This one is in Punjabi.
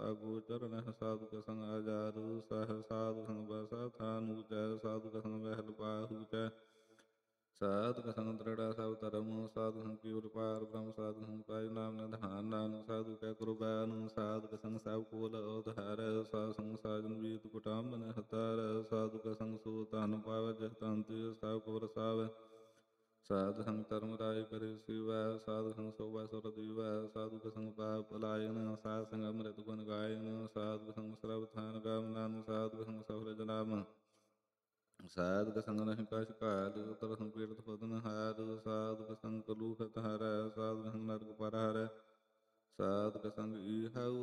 ਅਗੋਚਰ ਨਹਿ ਸਾਧੂ ਕਾ ਸੰਗ ਆਜਾਰੂ ਸਹ ਸਾਧੂ ਸੰਗ ਬਸਾ ਥਾਨੂ ਚੈ ਸਾਧੂ ਕਾ ਸੰਗ ਬਹਿਲ ਪਾਹੂ ਚੈ ਸਾਧੂ ਕਾ ਸੰਗ ਦ੍ਰਿੜਾ ਸਭ ਧਰਮ ਸਾਧੂ ਸੰਗ ਕੇਵਲ ਪਾਰ ਬ੍ਰਹਮ ਸਾਧੂ ਸੰਗ ਪਾਈ ਨਾਮ ਨਿਧਾਨ ਨਾਨਕ ਸਾਧੂ ਕੈ ਕੁਰਬਾਨ ਸਾਧੂ ਕਾ ਸੰਗ ਸਭ ਕੋਲ ਉਧਾਰ ਸਾਧੂ ਸੰਗ ਸਾਜਨ ਵੀਤ ਕੁਟਾਮ ਬਨ ਹਤਾਰ ਸਾਧੂ ਕਾ ਸੰਗ ਸੋ ਧਨ ਪਾਵੈ ਜਿਹ ਤਨ ਤੇ ਸਭ ਕੋ ਰਸਾਵੈ ਸਾਧੂ ਸੰਗ ਧਰਮ ਰਾਇ ਕਰੇ ਸਿਵੈ ਸਾਧੂ ਸੰਗ ਸੋਭਾ ਸੁਰ ਦੀਵੈ ਸਾਧੂ ਕਾ ਸੰਗ ਪਾਪ ਪਲਾਇਨ ਸਾਧ ਸੰਗ ਅੰਮ੍ਰਿਤ ਗੁਣ ਗਾਇਨ ਸਾਧੂ ਕਾ ਸੰਗ ਸਰਬ ਥਾਨ ਗਾਮ ਨਾਨਕ ਸਾਧੂ ਕਾ ਸੰਗ ਸਫਲ ਜਨਾਮ ਸਾਧੂ ਕਾ ਸੰਗ ਨਹਿ ਕਛ ਘਾਲ ਤਰ ਸੰਗ ਪੀੜਤ ਪਦਨ ਹਾਰ ਸਾਧੂ ਕਾ ਸੰਗ ਕਲੂਖਤ ਹਰੈ ਸਾਧੂ ਕਾ ਸੰਗ ਨਰਕ ਪਰ ਹਰੈ ਸਾਧੂ ਕਾ ਸੰਗ ਈਹੈ